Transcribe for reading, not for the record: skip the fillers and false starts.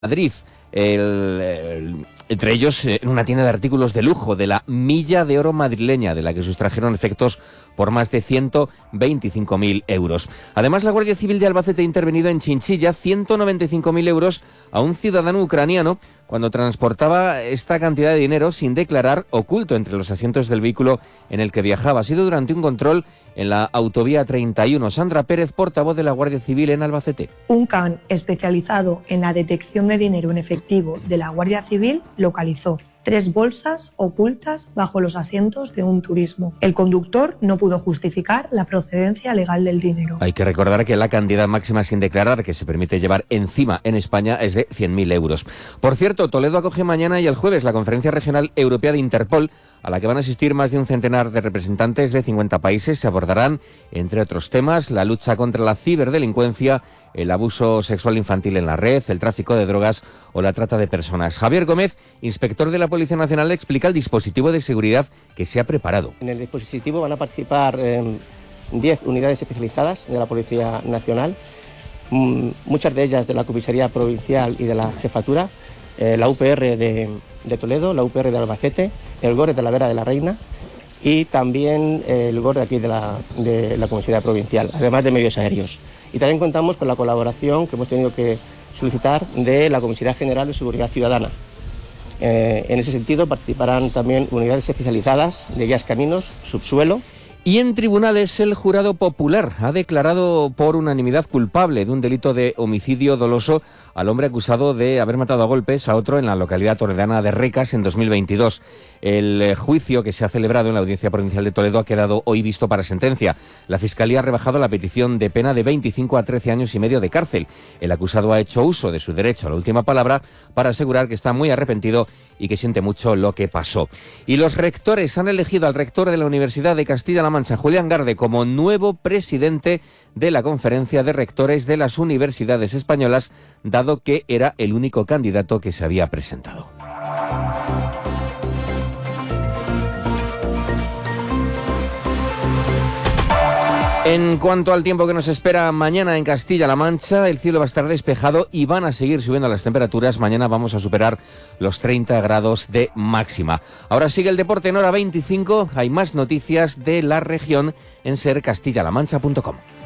Madrid. Entre ellos, en una tienda de artículos de lujo de la Milla de Oro madrileña, de la que sustrajeron efectos por más de 125.000 euros. Además, la Guardia Civil de Albacete ha intervenido en Chinchilla 195.000 euros a un ciudadano ucraniano cuando transportaba esta cantidad de dinero sin declarar, oculto entre los asientos del vehículo en el que viajaba. Ha sido durante un control en la autovía 31. Sandra Pérez, portavoz de la Guardia Civil en Albacete. Un can especializado en la detección de dinero en efectivo de la Guardia Civil localizó 3 bolsas ocultas bajo los asientos de un turismo. El conductor no pudo justificar la procedencia legal del dinero. Hay que recordar que la cantidad máxima sin declarar que se permite llevar encima en España es de 100.000 euros. Por cierto, Toledo acoge mañana y el jueves la Conferencia Regional Europea de Interpol, a la que van a asistir más de un centenar de representantes de 50 países. Se abordarán, entre otros temas, la lucha contra la ciberdelincuencia, el abuso sexual infantil en la red, el tráfico de drogas o la trata de personas. Javier Gómez, inspector de la Policía Nacional, explica el dispositivo de seguridad que se ha preparado. En el dispositivo van a participar 10 unidades especializadas de la Policía Nacional, muchas de ellas de la Comisaría Provincial y de la Jefatura, la UPR de Toledo, la UPR de Albacete, el GOR de la Vera de la Reina y también el GOR de aquí de la Comisaría Provincial, además de medios aéreos. Y también contamos con la colaboración que hemos tenido que solicitar de la Comisaría General de Seguridad Ciudadana. En ese sentido participarán también unidades especializadas de guías caninos, subsuelo. Y en tribunales el jurado popular ha declarado por unanimidad culpable de un delito de homicidio doloso al hombre acusado de haber matado a golpes a otro en la localidad toledana de Recas en 2022. El juicio que se ha celebrado en la Audiencia Provincial de Toledo ha quedado hoy visto para sentencia. La Fiscalía ha rebajado la petición de pena de 25 a 13 años y medio de cárcel. El acusado ha hecho uso de su derecho a la última palabra para asegurar que está muy arrepentido y que siente mucho lo que pasó. Y los rectores han elegido al rector de la Universidad de Castilla-La Mancha, Julián Garde, como nuevo presidente de la Conferencia de Rectores de las Universidades Españolas, dado que era el único candidato que se había presentado. En cuanto al tiempo que nos espera mañana en Castilla-La Mancha, el cielo va a estar despejado y van a seguir subiendo las temperaturas. Mañana vamos a superar los 30 grados de máxima. Ahora sigue el deporte en hora 25. Hay más noticias de la región en sercastillalamancha.com.